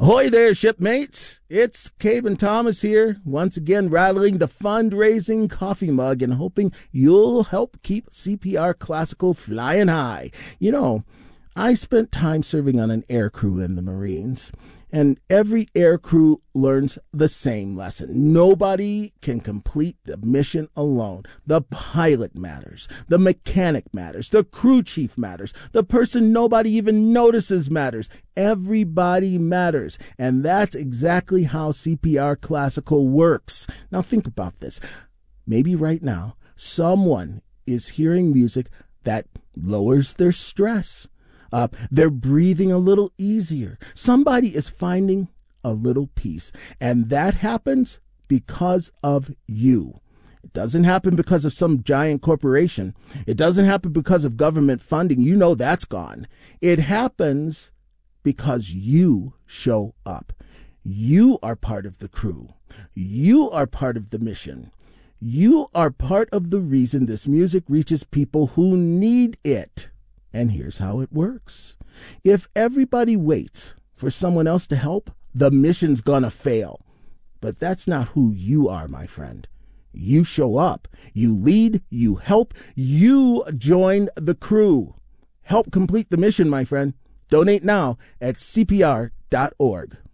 Ahoy there, shipmates. It's Cabe Thomas here, once again rattling the fundraising coffee mug and hoping you'll help keep CPR Classical flying high. You know, I spent time serving on an air crew in the Marines, and every air crew learns the same lesson. Nobody can complete the mission alone. The pilot matters. The mechanic matters. The crew chief matters. The person nobody even notices matters. Everybody matters. And that's exactly how CPR Classical works. Now think about this. Maybe right now, someone is hearing music that lowers their stress. They're breathing a little easier. Somebody is finding a little peace. And that happens because of you. It doesn't happen because of some giant corporation. It doesn't happen because of government funding. You know that's gone. It happens because you show up. You are part of the crew. You are part of the mission. You are part of the reason this music reaches people who need it. And here's how it works. If everybody waits for someone else to help, the mission's gonna fail. But that's not who you are, my friend. You show up, you lead, you help, you join the crew. Help complete the mission, my friend. Donate now at CPR.org.